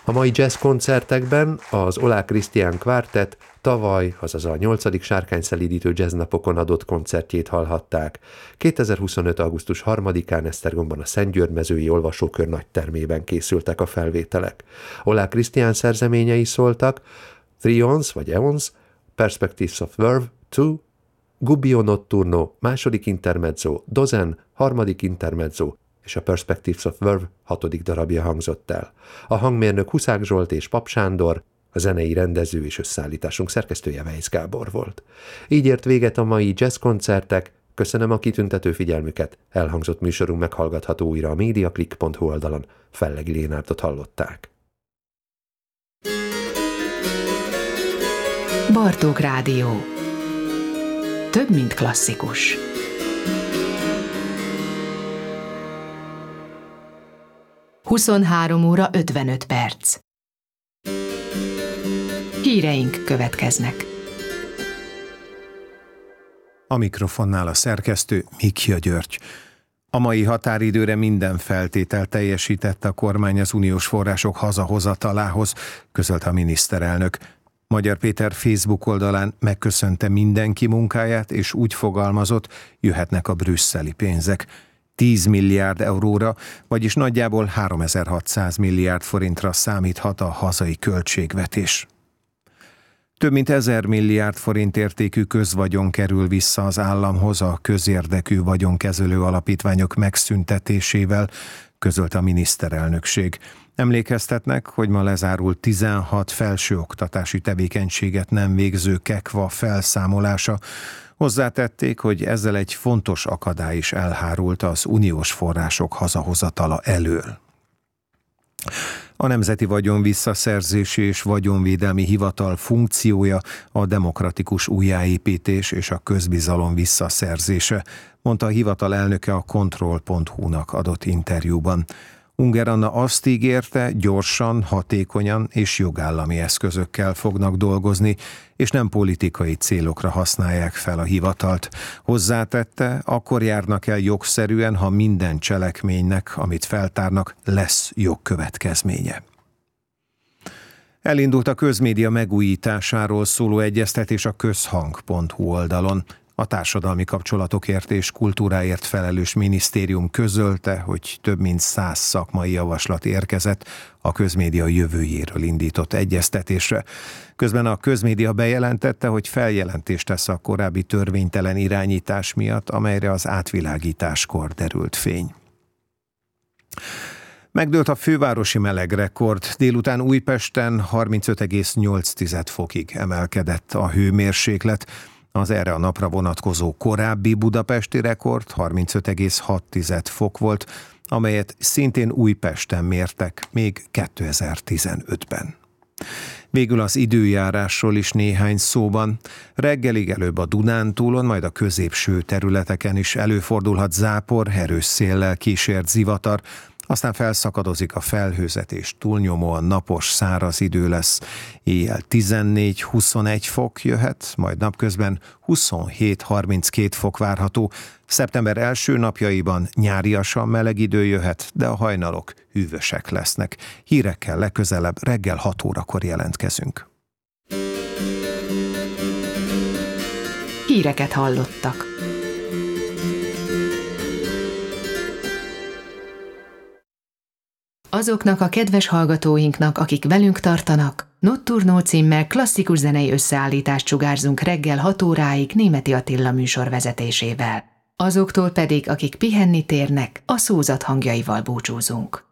A mai jazz koncertekben az Olá Krisztián Kvártett tavaly, azaz a 8. sárkányszelídítő jazznapokon adott koncertjét hallhatták. 2025. augusztus 3-án Esztergomban a Szentgyörgymezői Olvasókör nagytermében készültek a felvételek. Olá Krisztián szerzeményei szóltak: Trions vagy Eons, Perspectives of Verve 2, Gubbio Notturno, második intermezzo, Dozen, harmadik intermezzo, és a Perspectives of Verve 6. darabja hangzott el. A hangmérnök Huszák Zsolt és Pap Sándor, a zenei rendező és összeállításunk szerkesztője Weisz Gábor volt. Így ért véget a mai jazzkoncertek. Köszönöm a kitüntető figyelmüket. Elhangzott műsorunk meghallgatható újra a mediaclick.hu oldalon. Fellegi Lénárdot hallották. Bartók Rádió. Több, mint klasszikus. Huszonhárom óra 55 perc. Híreink következnek. A mikrofonnál a szerkesztő Mikja György. A mai határidőre minden feltétel teljesítette a kormány az uniós források hazahozatalához, közölte a miniszterelnök. Magyar Péter Facebook oldalán megköszönte mindenki munkáját, és úgy fogalmazott, jöhetnek a brüsszeli pénzek. 10 milliárd euróra, vagyis nagyjából 3600 milliárd forintra számíthat a hazai költségvetés. Több mint 1000 milliárd forint értékű közvagyon kerül vissza az államhoz a közérdekű vagyonkezelő alapítványok megszüntetésével, közölte a miniszterelnökség. Emlékeztetnek, hogy ma lezárult 16 felsőoktatási tevékenységet nem végző KEKVA felszámolása. Hozzátették, hogy ezzel egy fontos akadály is elhárult az uniós források hazahozatala elől. A Nemzeti Vagyon Visszaszerzési és Vagyonvédelmi Hivatal funkciója a demokratikus újjáépítés és a közbizalom visszaszerzése, mondta a hivatal elnöke a Control.hu-nak adott interjúban. Ungár Anna azt ígérte, gyorsan, hatékonyan és jogállami eszközökkel fognak dolgozni, és nem politikai célokra használják fel a hivatalt. Hozzátette, akkor járnak el jogszerűen, ha minden cselekménynek, amit feltárnak, lesz jogkövetkezménye. Elindult a közmédia megújításáról szóló egyeztetés a közhang.hu oldalon. A társadalmi kapcsolatokért és kultúráért felelős minisztérium közölte, hogy több mint 100 szakmai javaslat érkezett a közmédia jövőjéről indított egyeztetésre. Közben a közmédia bejelentette, hogy feljelentést tesz a korábbi törvénytelen irányítás miatt, amelyre az átvilágításkor derült fény. Megdőlt a fővárosi melegrekord. Délután Újpesten 35,8 fokig emelkedett a hőmérséklet. Az erre a napra vonatkozó korábbi budapesti rekord 35,6 fok volt, amelyet szintén Újpesten mértek még 2015-ben. Végül az időjárásról is néhány szóban. Reggelig előbb a Dunántúlon, majd a középső területeken is előfordulhat zápor, erős széllel kísért zivatar, aztán felszakadozik a felhőzet és túlnyomóan napos, száraz idő lesz. Éjjel 14-21 fok jöhet, majd napközben 27-32 fok várható. Szeptember első napjaiban nyáriasan meleg idő jöhet, de a hajnalok hűvösek lesznek. Hírekkel legközelebb reggel 6 órakor jelentkezünk. Híreket hallottak. Azoknak a kedves hallgatóinknak, akik velünk tartanak, Notturno címmel klasszikus zenei összeállítást sugárzunk reggel 6 óráig Németi Attila műsor vezetésével. Azoktól pedig, akik pihenni térnek, a szózat hangjaival búcsúzunk.